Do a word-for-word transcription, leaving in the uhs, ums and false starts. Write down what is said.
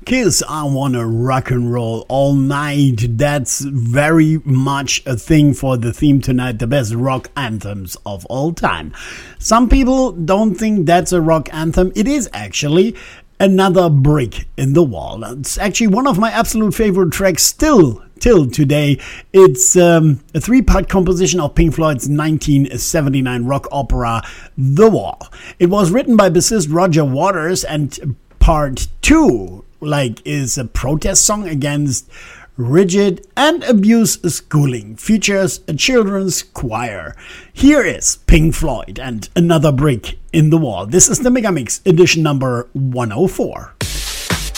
'Cause I wanna rock and roll all night. That's very much a thing for the theme tonight, the best rock anthems of all time. Some people don't think that's a rock anthem. It is actually another brick in the wall. It's actually one of my absolute favorite tracks still till today. It's um, a three-part composition of Pink Floyd's nineteen seventy-nine rock opera The Wall. It was written by bassist Roger Waters, and part two like is a protest song against rigid and abuse schooling. Features a children's choir. Here is Pink Floyd and Another Brick in the Wall. This is the Megamix edition number one oh four.